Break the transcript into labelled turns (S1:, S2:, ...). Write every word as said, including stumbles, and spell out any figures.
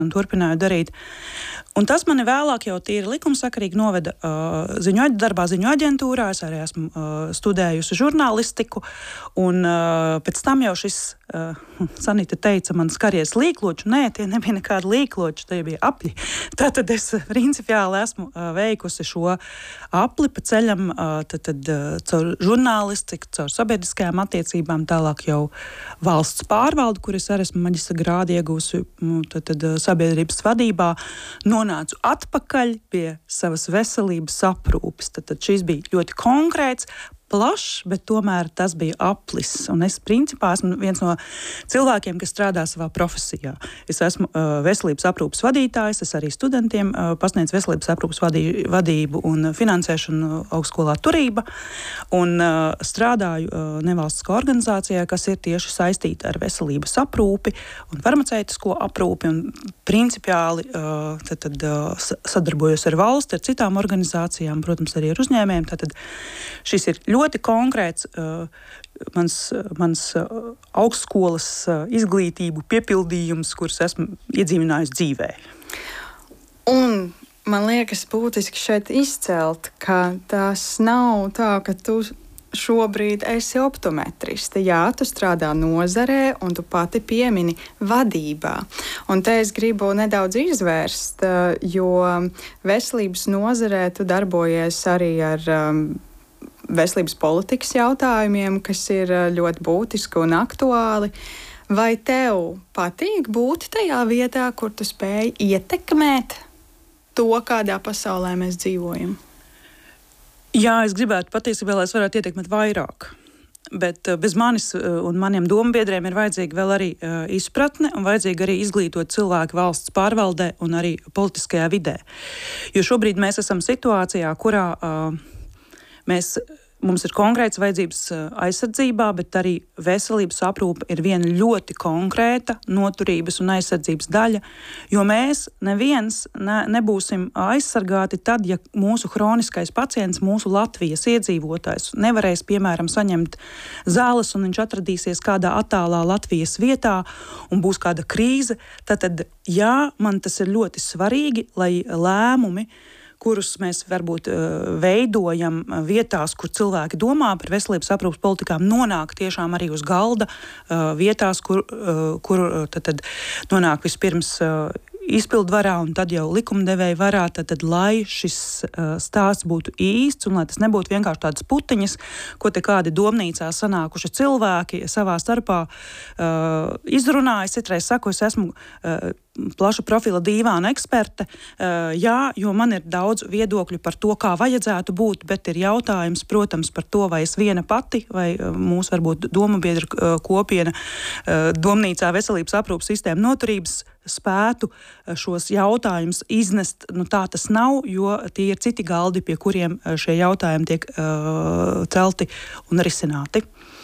S1: un turpināju darīt. Un tas mani vēlāk jau tīri likumsakarīgi noveda uh, ziņu darbā ziņu aģentūrā. Es arī esmu uh, studējusi žurnālistiku, un uh, pēc tam jau šis uh, Sanita teica, man skaries līkloču. Nē, tie nebija nekādi līkloči, tie bija apļi. Tātad es principiāli esmu uh, veikusi šo apli pa ceļam, uh, tad, tad, uh, caur žurnālistiku, caur sabiedriskajām attiecībām, tālāk jau valsts pārvaldu, kur es arī esmu maģistra grādu iegūsi tad, tad, sabiedrības vadībā. Nonācu atpakaļ pie savas veselības aprūpes. Tad, tad šis bija ļoti konkrēts, plašs, bet tomēr tas bija aplis. Un es principā esmu viens no cilvēkiem, kas strādā savā profesijā. Es esmu uh, veselības aprūpes vadītājs, es arī studentiem uh, pasniedzu veselības aprūpes vadī, vadību un finansēšanu augstskolā Turība. Un uh, strādāju uh, nevalstiskā organizācijā, kas ir tieši saistīta ar veselības aprūpi un farmaceitisko aprūpi. Un principiāli uh, tad, tad, uh, sadarbojos ar valsti, ar citām organizācijām, protams, arī ar uzņēmējiem. Tātad šis ir ļoti ļoti konkrēts uh, mans, mans uh, augstskolas uh, izglītību piepildījums, kurus esmu iedzīvinājis dzīvē.
S2: Un man liekas būtiski šeit izcelt, ka tas nav tā, ka tu šobrīd esi optometriste. Jā, tu strādā nozarē, un tu pati piemini vadībā. Un te es gribu nedaudz izvērst, jo veselības nozarē tu darbojies arī ar um, veselības politikas jautājumiem, kas ir ļoti būtiski un aktuāli. Vai tev patīk būt tajā vietā, kur tu spēj ietekmēt to, kādā pasaulē mēs dzīvojam?
S1: Jā, es gribētu patiesībā, lai es varētu ietekmēt vairāk. Bet bez manis un maniem dombiedriem ir vajadzīga vēl arī uh, izpratne un vajadzīga arī izglītot cilvēku valsts pārvaldē un arī politiskajā vidē. Jo šobrīd mēs esam situācijā, kurā uh, Mēs, mums ir konkrēts vajadzības aizsardzībā, bet arī veselības aprūpe ir viena ļoti konkrēta noturības un aizsardzības daļa, jo mēs neviens ne, nebūsim aizsargāti tad, ja mūsu hroniskais pacients, mūsu Latvijas iedzīvotājs nevarēs, piemēram, saņemt zāles un viņš atradīsies kādā attālā Latvijas vietā un būs kāda krīze. Tātad, jā, man tas ir ļoti svarīgi, lai lēmumi, kurus mēs varbūt uh, veidojam vietās, kur cilvēki domā par veselības aprūpes politikām, nonāk tiešām arī uz galda uh, vietās, kur, uh, kur uh, tad, tad nonāk vispirms uh, izpildvarā un tad jau likumdevēja varā, tad, tad lai šis uh, stāsts būtu īsts un lai tas nebūtu vienkārši tādas putiņas, ko te kādi domnīcā sanākuši cilvēki savā starpā uh, izrunāja. Es citreiz saku, es esmu uh, plaša profila dīvāna eksperte, uh, jā, jo man ir daudz viedokļu par to, kā vajadzētu būt, bet ir jautājums, protams, par to, vai es viena pati, vai uh, mūsu varbūt domabiedra uh, kopiena uh, domnīcā veselības aprūpas sistēma noturības spētu uh, šos jautājumus iznest. Nu, tā tas nav, jo tie ir citi galdi, pie kuriem uh, šie jautājumi tiek uh, celti un risināti.